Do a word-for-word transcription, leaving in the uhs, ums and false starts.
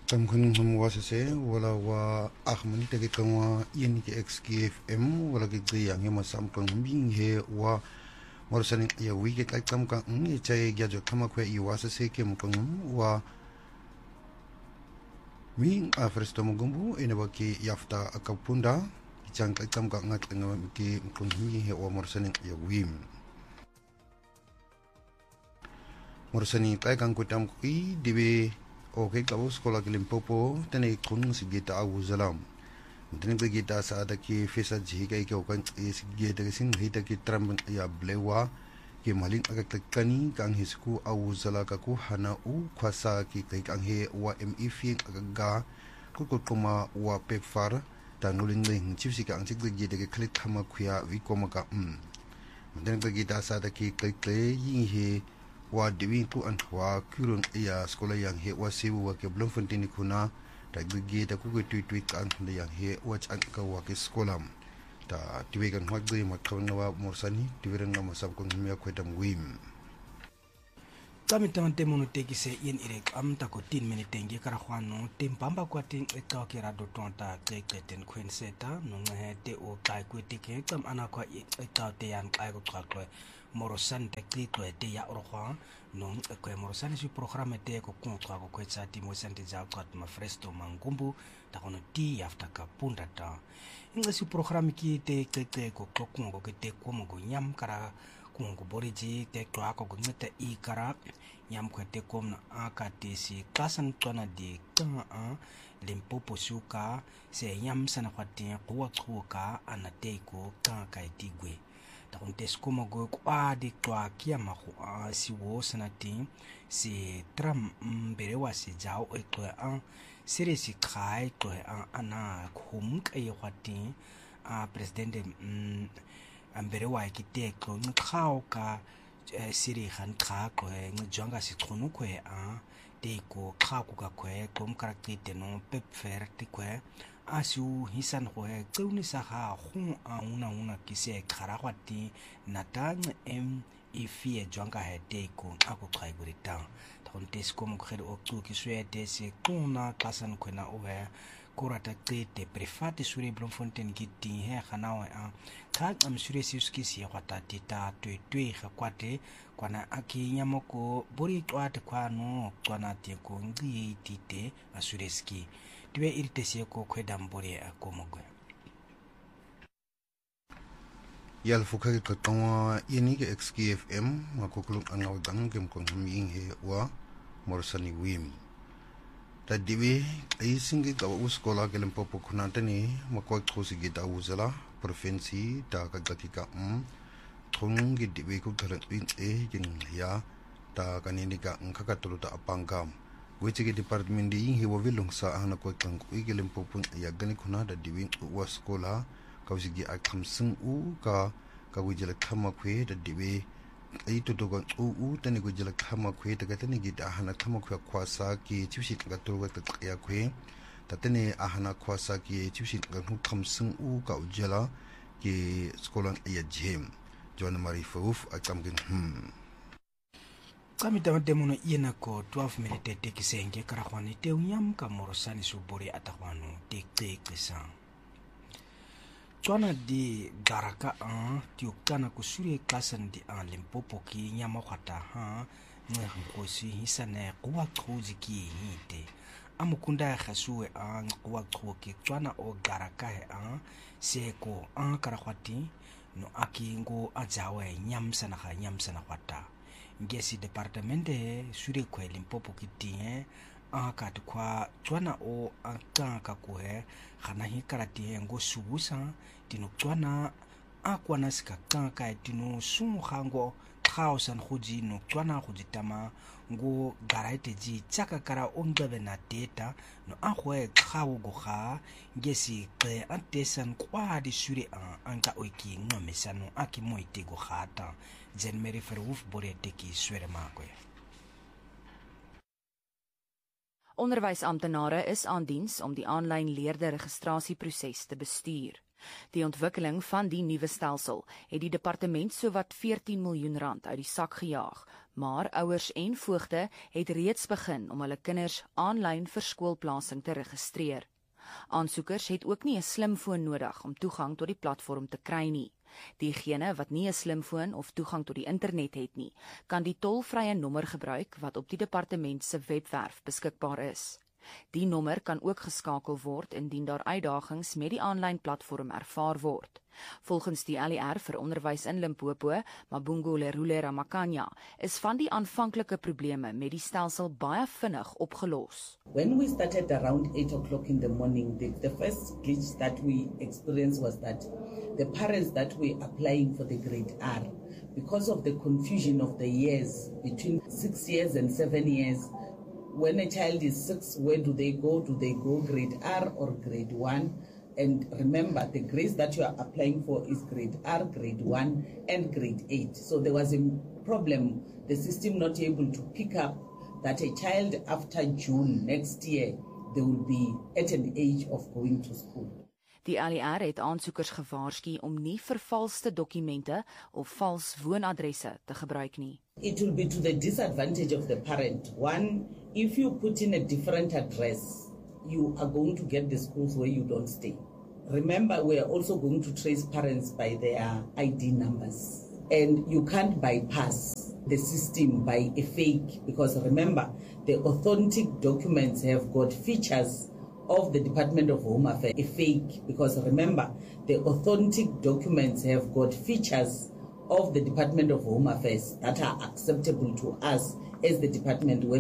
Tam kun wa se wala wa ahman te ke kanwa yen ke X K F M wala ke yang he masam kan bing he wa morsani ya wi ke kai tam kan e chai gya jo kama kwe i wa se ke mu kan wa mi a fresto mo gumbu ene wa ke yafta akapunda chang kai tam kan ngat ngam ke kun hi he wa morsani ya wi morsani kai kan ko tam kui dibe Oke, kau sekolah ke Limpopo, tene kun sigita awu zalam. Tene ke kita saat ki fesa jika ke okan sigita ke sin hita ki tram ya blewa ke malin agak tekani kang hisku awu zala kaku hana u kwasa ki kai kang he wa M E F agak ga kuku kuma wa pepfar dan nuling ling chip si kang cik sigita ke klik kama kuya wi koma ka um. Tene ke kita saat ki kai kai yin he wa diwin ku an wa kurun ya sekolah yang he wa sewu wa ke belum fentini kuna da gege da ku ke tweet kan yang he wa chan ka wa ke sekolah ta diwe kan wa gbe ma kawan wa morsani diwe na masab ko mi ko dam wim kami tamante mono teki se yen irek am ta ko tin minute nge kara khwano tem pamba ko tin e ka ke rado tonta ke ke ten kwen seta no nge te o kai ko te ke kam ana ko e ka te yan kai ko ka ko morosan te kli ko te ya ro khwa no ko morosan si programme te ko ko ka ko tsa ti mo sente ja ko ma fresto mangumbu ta kono ti afta ka punda ta inga si programme ki te ke ke ko ko ko ke te ko mo go nyam kara kungu boriji te kwa ko gumete I kara nyam ko te kom na aka te si klasan tona di kang a Limpopo suka se nyam sana kwati kwa kwa ana te ko ka kai tigwe ta kon te skoma go kwa di kwa kia ma ko si wo sana ti si tram mbere wa si jao e ko a sire si kai ko ana khum kai kwati a president ambere wa ki te ko ngkhao ka siri khan kha ko ngjonga si tkhonu ko a te ko kha ko ka ko ko mkarakti te no pep fer te ko asu hisan ko e tsuni sa ha khu a una una ki se khara kwati natang em ifie jonga he te ko ako khai gurita ton tes ko mo khero o tu ki suete se kuna kasan ko na o korata te te prefate suri Bloemfontein ki ti he khanawa a ka am suri siuski si kwata ti ta tui tui kha kwate kwana aki nyamoko bori twate kwano kwana te ko ngi ti te asureski tibe irite si ko kwedam bori a komogwe yal fuka ke tongwa ini ke X K F M ma ko kulung angaw dang kem ko hming he wa morsani wim ta dibe ai singi ka uskola ke Limpopo khunata ni makwa khosi gita uzala provinsi ta ka gatika um thong gi dibe ku thara pin e jing ya ta kanini ka ngka ka tulu ta apangam which ke department di hi wo vilung sa ana ko kang ku ke Limpopo ya gani khunata dibe uskola ka usigi akham sing u ka ka wujela khama khwe ta dibe ai to to u u tani ko jela khama khwe ta ka tani gi ta hana khama khwa khwasa ki chipsi ka to ga ta ya khwe ta tani ahana khwasa ki chipsi ka hu kham sing u ka ujela ki skolan ya jem John Marie Fouf akam gen hm kami tamante mono yena ko twelve minute te ki senge kara khwani te unyam ka morosani subori atakwano te te kesa Tswana di garaka an tiukana kusuri klasan di an Limpopo ki nyama khata ha nge khosi hisane kwa khoji ki hite amukunda khasuwe an kwa khoki tswana o garaka he an seko an karakhwati no akingo ajawe nyamsana kha nyamsana khata ngesi departamente suri ko Limpopo ki tie aka tukwa tswana o aka ka kuhe khana hi karati ngo subusa tino tswana akwana sika kanka tino sun khango khausan khuji no tswana khuji tama ngo garaite ji chaka kara ongabe na teta no akhwe khawo go kha ngesi ke antesan kwa di suri an anka oiki ngomesano akimoite go khata jen meri verhoef borete ki swere makwe Onderwysamptenare is aan diens om die aanlyn leerder registrasieproses te bestuur. Die ontwikkeling van die nuwe stelsel het die departement sowat veertien miljoen rand uit die sak gejaag, maar ouers en voogde het reeds begin om hulle kinders aanlyn vir skoolplasing te registreer. Aansoekers het ook nie 'n slimfoon nodig om toegang tot die platform te kry nie. Diegene wat nie 'n slimfoon of toegang tot die internet het nie, kan die tolvrye nommer gebruik wat op die departement se webwerf beskikbaar is. Die nommer kan ook geskakel word indien daar uitdagings met die aanlyn platform ervaar word. Volgens die L E R vir onderwys in Limpopo, Mabungu Lerule Ramakanya, is van die aanvanklike probleme met die stelsel baie vinnig opgelos. When we started around eight o'clock in the morning, the, the first glitch that we experienced was that the parents that were applying for the grade R, because of the confusion of the years between six years and seven years, when a child is six, where do they go? Do they go grade R or grade one? And remember, the grades that you are applying for is grade R, grade one, and grade eight. So there was a problem, the system not able to pick up that a child after June next year, they will be at an age of going to school. Die L E R het aansoekers gewaarsku om nie vervalste dokumente of vals woonadresse te gebruik nie. It will be to the disadvantage of the parent. One, if you put in a different address, you are going to get the schools where you don't stay. Remember, we are also going to trace parents by their I D numbers. And you can't bypass the system by a fake, because remember, the authentic documents have got features of the Department of Home Affairs, a fake, because remember, the authentic documents have got features of the Department of Home Affairs that are acceptable to us as the department when